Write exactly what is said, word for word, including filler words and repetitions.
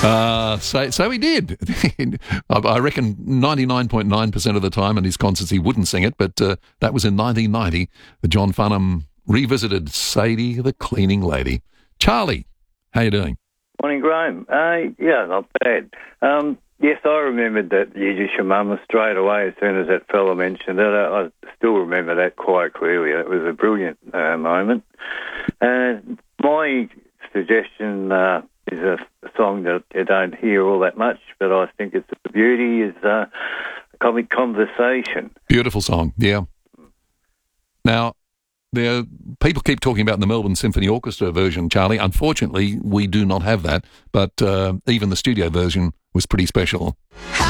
Uh, so, so he did. I I reckon ninety-nine point nine percent of the time in his concerts he wouldn't sing it, but uh, that was in nineteen ninety. John Farnham revisited Sadie the Cleaning Lady. Charlie, how you doing? Morning, Graham. Uh, yeah, not bad. Um, yes, I remembered that You Just Your Mama straight away as soon as that fella mentioned it. I, I still remember that quite clearly. It was a brilliant uh, moment. Uh, my suggestion uh, is a, a song that you don't hear all that much, but I think it's a beauty, is uh, Comic Conversation. Beautiful song, yeah. Now, there people keep talking about the Melbourne Symphony Orchestra version, Charlie. Unfortunately, we do not have that, but uh, even the studio version was pretty special.